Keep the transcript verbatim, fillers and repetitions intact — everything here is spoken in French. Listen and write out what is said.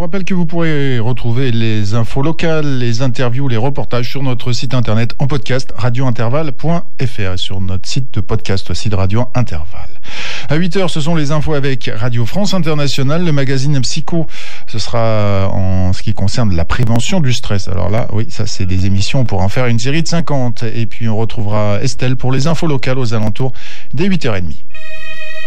rappelle que vous pourrez retrouver les infos locales, les interviews, les reportages sur notre site internet en podcast radio intervalle point f r et sur notre site de podcast aussi de Radio Intervalle. À huit heures, ce sont les infos avec Radio France Internationale, le magazine Psycho. Ce sera en ce qui concerne la prévention du stress. Alors là, oui, ça c'est des émissions pour en faire une série de cinquante. Et puis on retrouvera Estelle pour les infos locales aux alentours des huit heures trente.